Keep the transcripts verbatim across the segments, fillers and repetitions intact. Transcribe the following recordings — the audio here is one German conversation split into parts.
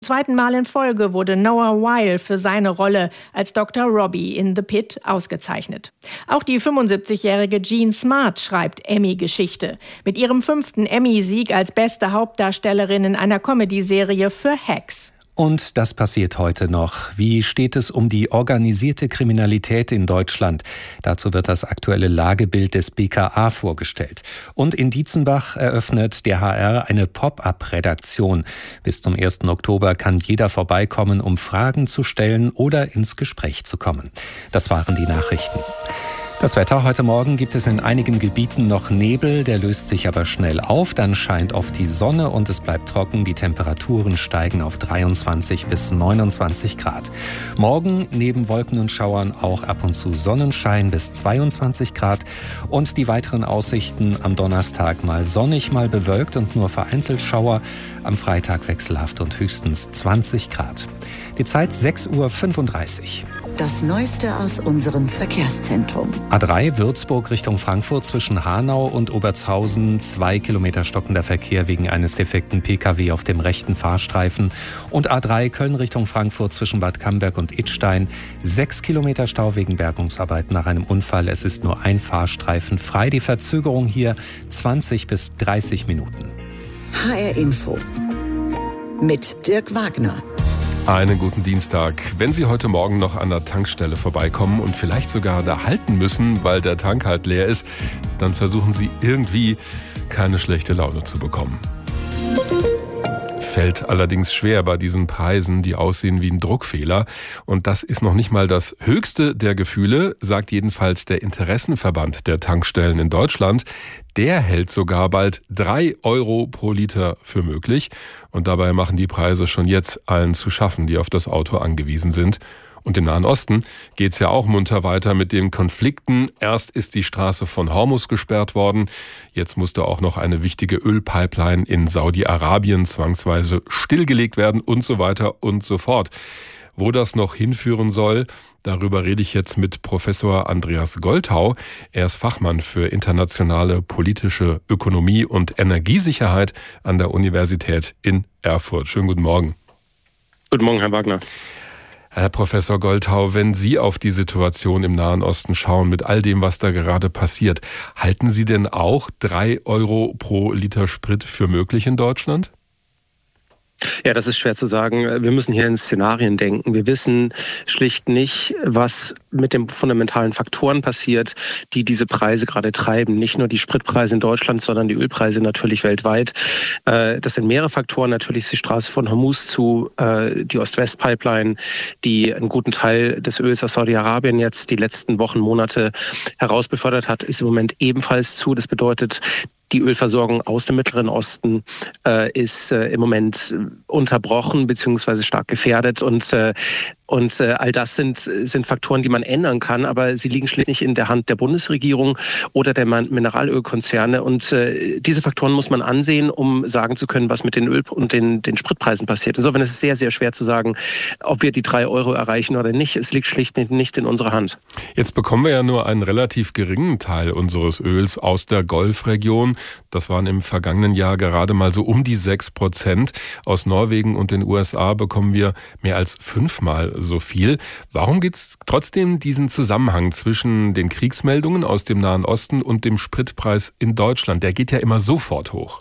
Zweiten Mal in Folge wurde Noah Wyle für seine Rolle als Doktor Robbie in The Pit ausgezeichnet. Auch die fünfundsiebzigjährige Jean Smart schreibt Emmy-Geschichte. Mit ihrem fünften Emmy-Sieg als beste Hauptdarstellerin in einer Comedy-Serie für Hacks. Und das passiert heute noch. Wie steht es um die organisierte Kriminalität in Deutschland? Dazu wird das aktuelle Lagebild des B K A vorgestellt. Und in Dietzenbach eröffnet der H R eine Pop-up-Redaktion. Bis zum ersten Oktober kann jeder vorbeikommen, um Fragen zu stellen oder ins Gespräch zu kommen. Das waren die Nachrichten. Das Wetter: Heute Morgen gibt es in einigen Gebieten noch Nebel, der löst sich aber schnell auf. Dann scheint oft die Sonne und es bleibt trocken. Die Temperaturen steigen auf dreiundzwanzig bis neunundzwanzig Grad. Morgen neben Wolken und Schauern auch ab und zu Sonnenschein bis zweiundzwanzig Grad. Und die weiteren Aussichten: am Donnerstag mal sonnig, mal bewölkt und nur vereinzelt Schauer. Am Freitag wechselhaft und höchstens zwanzig Grad. Die Zeit sechs Uhr fünfunddreißig. Das Neueste aus unserem Verkehrszentrum. A drei Würzburg Richtung Frankfurt zwischen Hanau und Obertshausen. Zwei Kilometer stockender Verkehr wegen eines defekten P K W auf dem rechten Fahrstreifen. Und A drei Köln Richtung Frankfurt zwischen Bad Camberg und Idstein. Sechs Kilometer Stau wegen Bergungsarbeiten nach einem Unfall. Es ist nur ein Fahrstreifen frei. Die Verzögerung hier zwanzig bis dreißig Minuten. H R Info mit Dirk Wagner. Einen guten Dienstag. Wenn Sie heute Morgen noch an der Tankstelle vorbeikommen und vielleicht sogar da halten müssen, weil der Tank halt leer ist, dann versuchen Sie irgendwie keine schlechte Laune zu bekommen. Fällt allerdings schwer bei diesen Preisen, die aussehen wie ein Druckfehler. Und das ist noch nicht mal das höchste der Gefühle, sagt jedenfalls der Interessenverband der Tankstellen in Deutschland. Der hält sogar bald drei Euro pro Liter für möglich. Und dabei machen die Preise schon jetzt allen zu schaffen, die auf das Auto angewiesen sind. Und im Nahen Osten geht's ja auch munter weiter mit den Konflikten. Erst ist die Straße von Hormuz gesperrt worden. Jetzt musste auch noch eine wichtige Ölpipeline in Saudi-Arabien zwangsweise stillgelegt werden und so weiter und so fort. Wo das noch hinführen soll, darüber rede ich jetzt mit Professor Andreas Golthau. Er ist Fachmann für internationale politische Ökonomie und Energiesicherheit an der Universität in Erfurt. Schönen guten Morgen. Guten Morgen, Herr Wagner. Herr Professor Golthau, wenn Sie auf die Situation im Nahen Osten schauen, mit all dem, was da gerade passiert, halten Sie denn auch drei Euro pro Liter Sprit für möglich in Deutschland? Ja, das ist schwer zu sagen. Wir müssen hier in Szenarien denken. Wir wissen schlicht nicht, was mit den fundamentalen Faktoren passiert, die diese Preise gerade treiben. Nicht nur die Spritpreise in Deutschland, sondern die Ölpreise natürlich weltweit. Das sind mehrere Faktoren. Natürlich ist die Straße von Hormuz zu, die Ost-West-Pipeline, die einen guten Teil des Öls aus Saudi-Arabien jetzt die letzten Wochen, Monate herausbefördert hat, ist im Moment ebenfalls zu. Das bedeutet, die Ölversorgung aus dem Mittleren Osten äh, ist äh, im Moment unterbrochen bzw. stark gefährdet. Und, äh, und äh, all das sind, sind Faktoren, die man ändern kann, aber sie liegen schlicht nicht in der Hand der Bundesregierung oder der Mineralölkonzerne. Und äh, diese Faktoren muss man ansehen, um sagen zu können, was mit den Öl- und den, den Spritpreisen passiert. Insofern ist es sehr, sehr schwer zu sagen, ob wir die drei Euro erreichen oder nicht. Es liegt schlicht nicht in unserer Hand. Jetzt bekommen wir ja nur einen relativ geringen Teil unseres Öls aus der Golfregion. Das waren im vergangenen Jahr gerade mal so um die sechs Prozent. Aus Norwegen und den U S A bekommen wir mehr als fünfmal so viel. Warum gibt es trotzdem diesen Zusammenhang zwischen den Kriegsmeldungen aus dem Nahen Osten und dem Spritpreis in Deutschland? Der geht ja immer sofort hoch.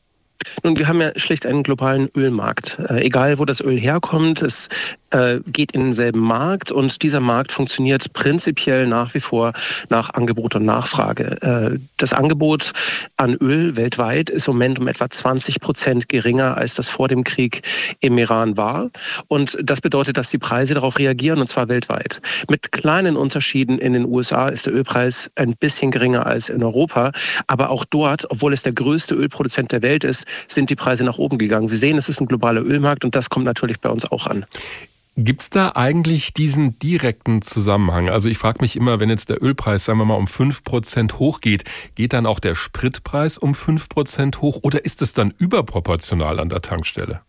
Nun, wir haben ja schlicht einen globalen Ölmarkt. Äh, egal, wo das Öl herkommt, es äh, geht in denselben Markt und dieser Markt funktioniert prinzipiell nach wie vor nach Angebot und Nachfrage. Äh, das Angebot an Öl weltweit ist im Moment um etwa zwanzig Prozent geringer, als das vor dem Krieg im Iran war. Und das bedeutet, dass die Preise darauf reagieren, und zwar weltweit. Mit kleinen Unterschieden: in den U S A ist der Ölpreis ein bisschen geringer als in Europa. Aber auch dort, obwohl es der größte Ölproduzent der Welt ist, sind die Preise nach oben gegangen. Sie sehen, es ist ein globaler Ölmarkt und das kommt natürlich bei uns auch an. Gibt es da eigentlich diesen direkten Zusammenhang? Also ich frage mich immer, wenn jetzt der Ölpreis, sagen wir mal, um fünf Prozent hochgeht, geht dann auch der Spritpreis um fünf Prozent hoch oder ist es dann überproportional an der Tankstelle?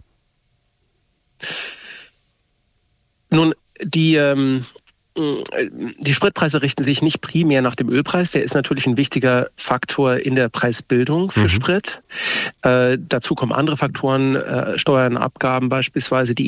Nun, die... Ähm Die Spritpreise richten sich nicht primär nach dem Ölpreis. Der ist natürlich ein wichtiger Faktor in der Preisbildung für mhm. Sprit. Äh, dazu kommen andere Faktoren, äh, Steuern, Abgaben beispielsweise, die